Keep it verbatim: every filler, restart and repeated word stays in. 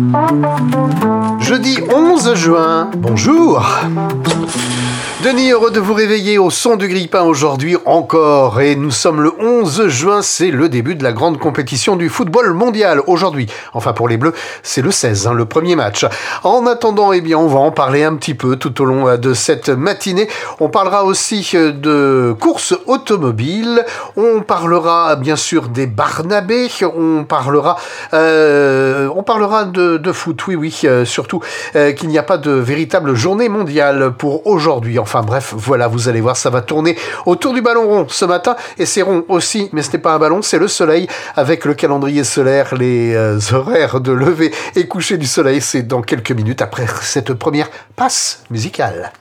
Jeudi onze juin, bonjour. Denis, heureux de vous réveiller au son du grille-pain aujourd'hui encore. Et nous sommes le onze juin, c'est le début de la grande compétition du football mondial. Aujourd'hui, enfin pour les Bleus, c'est le seize, hein, le premier match. En attendant, eh bien, on va en parler un petit peu tout au long de cette matinée. On parlera aussi de course automobile. On parlera bien sûr des Barnabés. On parlera, euh, on parlera de, de foot, oui, oui, euh, surtout euh, qu'il n'y a pas de véritable journée mondiale pour aujourd'hui. Enfin bref, voilà, vous allez voir, ça va tourner autour du ballon rond ce matin, et c'est rond aussi, mais ce n'est pas un ballon, c'est le soleil, avec le calendrier solaire, les euh, horaires de lever et coucher du soleil, c'est dans quelques minutes après cette première passe musicale.